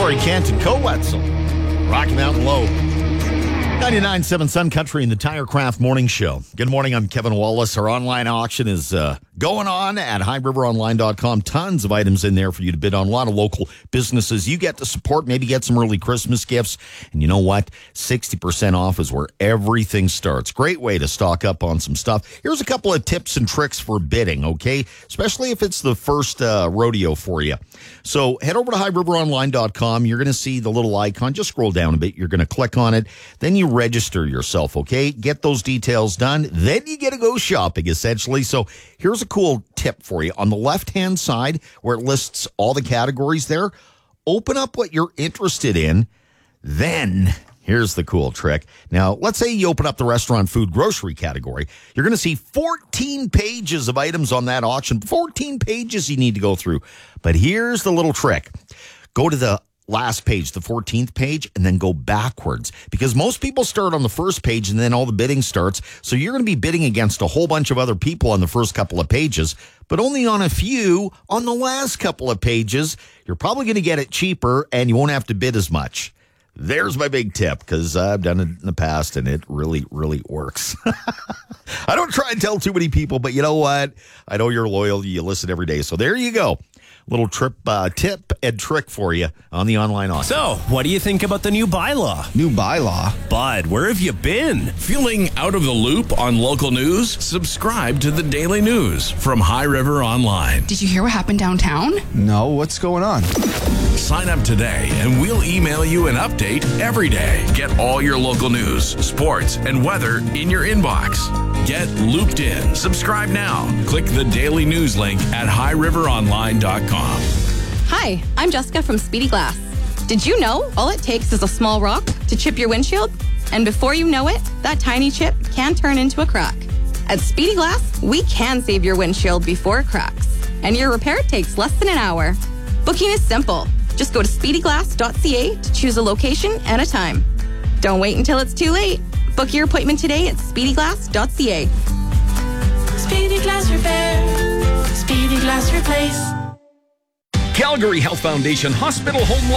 Corey Kent and Co-Wetzel. Rocky Mountain Low. 99.7 Sun Country in the TireCraft Morning Show. Good morning, I'm Kevin Wallace. Our online auction is going on at highriveronline.com. Tons of items in there for you to bid on. A lot of local businesses you get to support, maybe get some early Christmas gifts. And you know what? 60% off is where everything starts. Great way to stock up on some stuff. Here's a couple of tips and tricks for bidding, okay? Especially if it's the first rodeo for you. So head over to highriveronline.com. You're going to see the little icon. Just scroll down a bit. You're going to click on it. Then you register yourself, okay? Get those details done. Then you get to go shopping, essentially. So here's a cool tip for you. On the left-hand side, where it lists all the categories there, open up what you're interested in. Then, here's the cool trick. Now, let's say you open up the restaurant, food, grocery category. You're going to see 14 pages of items on that auction. 14 pages you need to go through. But here's the little trick. Go to the last page, the 14th page, and then go backwards, because most people start on the first page and then all the bidding starts. So you're going to be bidding against a whole bunch of other people on the first couple of pages, but only on a few on the last couple of pages. You're probably going to get it cheaper and you won't have to bid as much. There's my big tip, because I've done it in the past and it really, really works. I don't try and tell too many people, but you know what? I know you're loyal. You listen every day. So there you go. Little tip and trick for you on the online auction. So, what do you think about the new bylaw? New bylaw? Bud, where have you been? Feeling out of the loop on local news? Subscribe to the Daily News from High River Online. Did you hear what happened downtown? No, what's going on? Sign up today and we'll email you an update every day. Get all your local news, sports, and weather in your inbox. Get looped in. Subscribe now. Click the Daily News link at highriveronline.com. Hi, I'm Jessica from Speedy Glass. Did you know all it takes is a small rock to chip your windshield? And before you know it, that tiny chip can turn into a crack. At Speedy Glass, we can save your windshield before it cracks. And your repair takes less than an hour. Booking is simple. Just go to speedyglass.ca to choose a location and a time. Don't wait until it's too late. Book your appointment today at speedyglass.ca. Speedy Glass Repair. Speedy Glass Replace. Calgary Health Foundation Hospital Home